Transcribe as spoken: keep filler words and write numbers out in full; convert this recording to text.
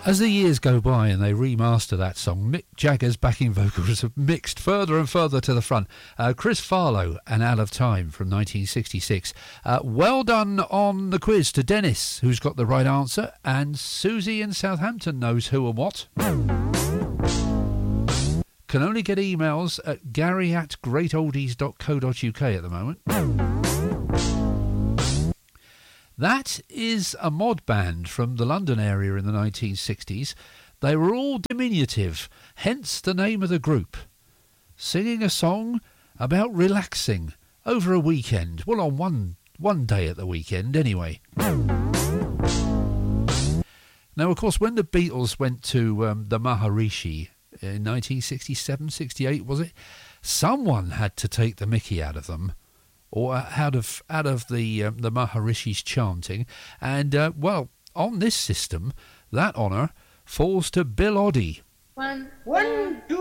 As the years go by and they remaster that song, Mick Jagger's backing vocals have mixed further and further to the front. Uh, Chris Farlowe and Out of Time from nineteen sixty-six. Uh, well done on the quiz to Dennis, who's got the right answer, and Susie in Southampton knows who and what. Can only get emails at gary at greatoldies dot co dot uk at the moment. That is a mod band from the London area in the nineteen sixties. They were all diminutive, hence the name of the group. Singing a song about relaxing over a weekend. Well, on one, one day at the weekend, anyway. Now, of course, when the Beatles went to um, the Maharishi in nineteen sixty-seven, sixty-eight, was it? Someone had to take the mickey out of them. Or out of out of the um, the Maharishi's chanting, and uh, well, on this system, that honour falls to Bill Oddie. One, one, two.